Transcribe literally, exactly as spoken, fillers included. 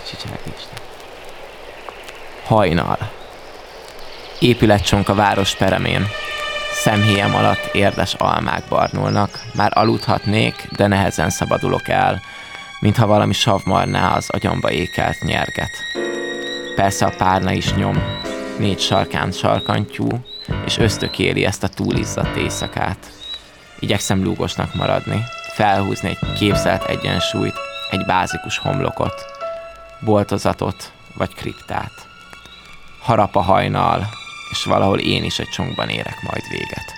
Csicselgésnek. Hajnal. Épületcsonk a város peremén. Szemhéjem alatt érdes almák barnulnak. Már aludhatnék, de nehezen szabadulok el, mintha valami sav marná az agyamba ékelt nyerget. Persze a párna is nyom, négy sarkán sarkantyú, és ösztökéli ezt a túlizzadt éjszakát. Igyekszem lúgosnak maradni, felhúzni egy képzelt egyensúlyt, egy bázikus homlokot, boltozatot vagy kriptát. Harap a hajnal, és valahol én is egy csonkban érek majd véget.